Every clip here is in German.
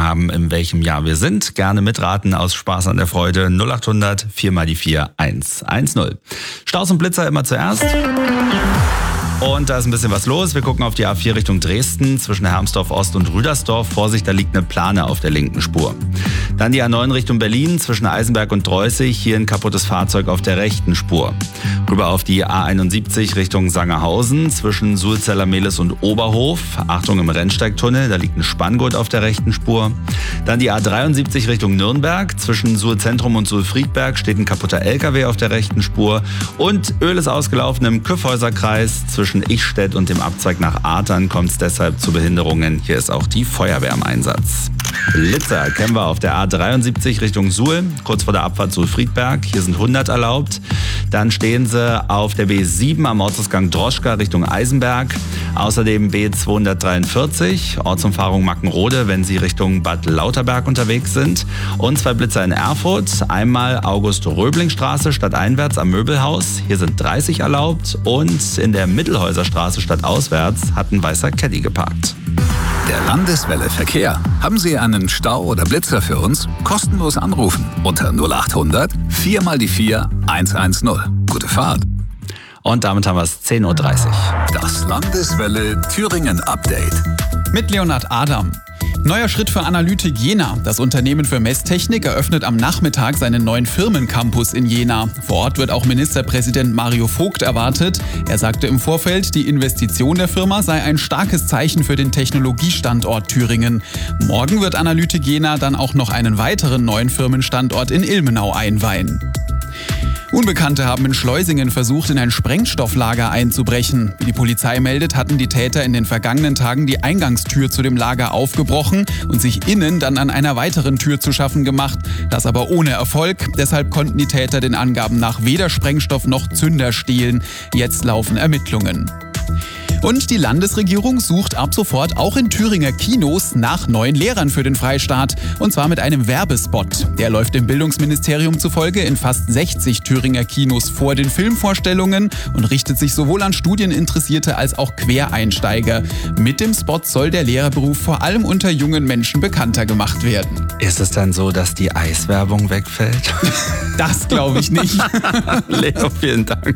haben, in welchem Jahr wir sind. Gerne mitraten aus Spaß an der Freude. 0800 4 mal die 4 110. Staus und Blitzer immer zuerst. Und da ist ein bisschen was los. Wir gucken auf die A4 Richtung Dresden zwischen Hermsdorf Ost und Rüdersdorf. Vorsicht, da liegt eine Plane auf der linken Spur. Dann die A9 Richtung Berlin zwischen Eisenberg und Dreußig. Hier ein kaputtes Fahrzeug auf der rechten Spur. Rüber auf die A71 Richtung Sangerhausen zwischen Sulzeller-Mehlis und Oberhof. Achtung im Rennsteigtunnel, da liegt ein Spanngurt auf der rechten Spur. Dann die A73 Richtung Nürnberg. Zwischen Suhl-Zentrum und Suhl-Friedberg steht ein kaputter LKW auf der rechten Spur. Und Öl ist ausgelaufen im Kyffhäuserkreis. Zwischen Ichstedt und dem Abzweig nach Artern kommt es deshalb zu Behinderungen. Hier ist auch die Feuerwehr im Einsatz. Blitzer kennen wir auf der A73 Richtung Suhl, kurz vor der Abfahrt Suhl-Friedberg. Hier sind 100 erlaubt. Dann stehen sie auf der B7 am Ortsausgang Droschka Richtung Eisenberg. Außerdem B243, Ortsumfahrung Mackenrode, wenn Sie Richtung Bad Lauterberg unterwegs sind. Und 2 Blitzer in Erfurt. Einmal August-Röbling-Straße stadteinwärts am Möbelhaus. Hier sind 30 erlaubt. Und in der Mittelhäuserstraße stadtauswärts hat ein weißer Caddy geparkt. Der Landeswelle Verkehr. Haben Sie einen Stau oder Blitzer für uns? Kostenlos anrufen unter 0800 4 mal die 4 110. Gute Fahrt. Und damit haben wir es 10.30 Uhr. Das Landeswelle Thüringen Update. Mit Leonhard Adam. Neuer Schritt für Analytik Jena. Das Unternehmen für Messtechnik eröffnet am Nachmittag seinen neuen Firmencampus in Jena. Vor Ort wird auch Ministerpräsident Mario Vogt erwartet. Er sagte im Vorfeld, die Investition der Firma sei ein starkes Zeichen für den Technologiestandort Thüringen. Morgen wird Analytik Jena dann auch noch einen weiteren neuen Firmenstandort in Ilmenau einweihen. Unbekannte haben in Schleusingen versucht, in ein Sprengstofflager einzubrechen. Wie die Polizei meldet, hatten die Täter in den vergangenen Tagen die Eingangstür zu dem Lager aufgebrochen und sich innen dann an einer weiteren Tür zu schaffen gemacht. Das aber ohne Erfolg. Deshalb konnten die Täter den Angaben nach weder Sprengstoff noch Zünder stehlen. Jetzt laufen Ermittlungen. Und die Landesregierung sucht ab sofort auch in Thüringer Kinos nach neuen Lehrern für den Freistaat. Und zwar mit einem Werbespot. Der läuft dem Bildungsministerium zufolge in fast 60 Thüringer Kinos vor den Filmvorstellungen und richtet sich sowohl an Studieninteressierte als auch Quereinsteiger. Mit dem Spot soll der Lehrerberuf vor allem unter jungen Menschen bekannter gemacht werden. Ist es dann so, dass die Eiswerbung wegfällt? Das glaube ich nicht. Leo, vielen Dank.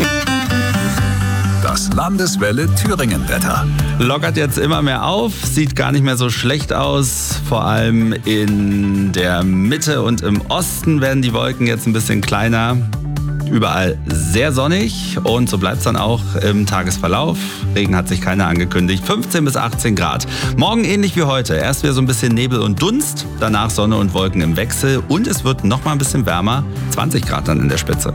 Das Landeswelle Thüringen Wetter. Lockert jetzt immer mehr auf, sieht gar nicht mehr so schlecht aus. Vor allem in der Mitte und im Osten werden die Wolken jetzt ein bisschen kleiner. Überall sehr sonnig und so bleibt es dann auch im Tagesverlauf. Regen hat sich keiner angekündigt. 15 bis 18 Grad. Morgen ähnlich wie heute. Erst wieder so ein bisschen Nebel und Dunst, danach Sonne und Wolken im Wechsel und es wird noch mal ein bisschen wärmer. 20 Grad dann in der Spitze.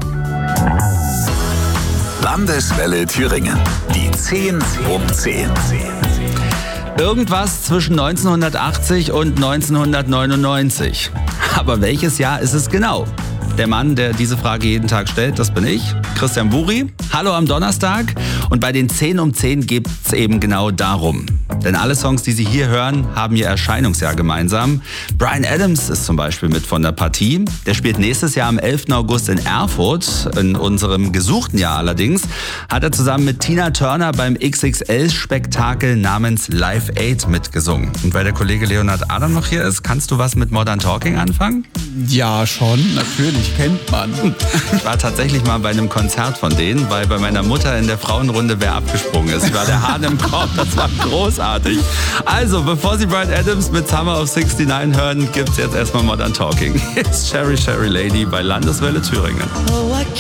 Landeswelle Thüringen. Die 10 um 10. Irgendwas zwischen 1980 und 1999. Aber welches Jahr ist es genau? Der Mann, der diese Frage jeden Tag stellt, das bin ich, Christian Buri. Hallo am Donnerstag. Und bei den 10 um 10 geht es eben genau darum. Denn alle Songs, die Sie hier hören, haben ihr Erscheinungsjahr gemeinsam. Bryan Adams ist zum Beispiel mit von der Partie. Der spielt nächstes Jahr am 11. August in Erfurt. In unserem gesuchten Jahr allerdings hat er zusammen mit Tina Turner beim XXL-Spektakel namens Live Aid mitgesungen. Und weil der Kollege Leonhard Adam noch hier ist, kannst du was mit Modern Talking anfangen? Ja, schon. Natürlich, kennt man. Ich war tatsächlich mal bei einem Konzert von denen, weil bei meiner Mutter in der Frauenrunde wer abgesprungen ist. Ich war der Hahn im Korb, das war großartig. Also, bevor Sie Bryan Adams mit Summer of 69 hören, gibt's jetzt erstmal Modern Talking. Hier ist Sherry Sherry Lady bei Landeswelle Thüringen.